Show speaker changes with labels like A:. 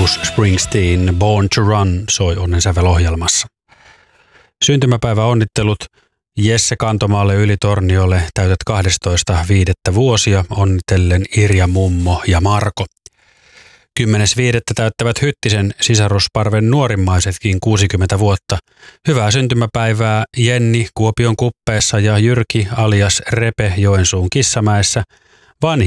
A: Bruce Springsteen Born to Run soi Onnensävel-ohjelmassa. Syntymäpäiväonnittelut Jesse Kantomaalle Ylitorniolle, täytät 12.5. vuosia, onnitellen Irja Mummo ja Marko. 10.5. täyttävät Hyttisen sisarusparven nuorimmaisetkin 60 vuotta. Hyvää syntymäpäivää Jenni Kuopion Kuppeessa ja Jyrki alias Repe Joensuun Kissamäessä. Vanhin